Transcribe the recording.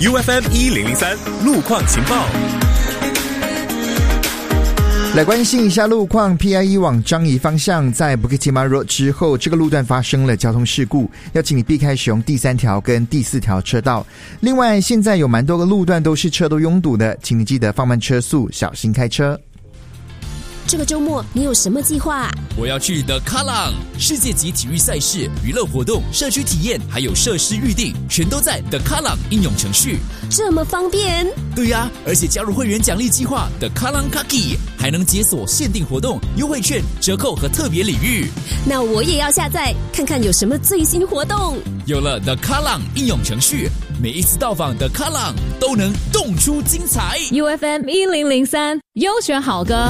UFM1003 路况情报。 来关心一下路况 ，PIE 往樟宜方向在 Bukit Timah Road 之后，这个路段发生了交通事故，要请你避开使用第3条跟第4条车道。另外，现在有蛮多个路段都是车都拥堵的，请你记得放慢车速，小心开车。 这个周末你有什么计划？ 我要去的卡朗世界级体育赛事、娱乐活动、社区体验，还有设施预定，全都在的卡朗应用程序。 这么方便？ 对呀，而且加入会员奖励计划的卡朗 Kaki 还能解锁限定活动、优惠券、折扣和特别礼遇。 那我也要下载看看有什么最新活动。 有了的卡朗应用程序，每一次到访的卡朗都能动出精彩。 UFM1003 优选好歌。